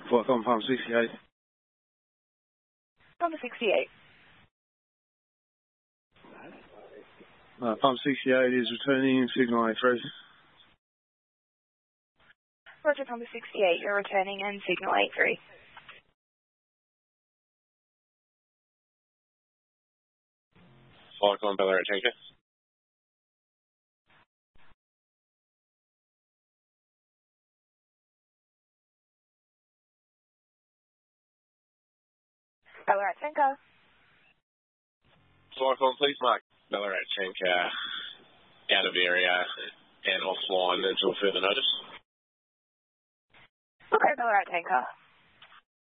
Flight on Palm 68. Palm 68. Palm 68 is returning in signal A3. Roger, Palm 68, you're returning in signal A3. Flight on Ballarat Tanker. Ballarat Tanker. Flight on, please mark Ballarat Tanker out of area and offline until further notice. Okay, Ballarat Tanker.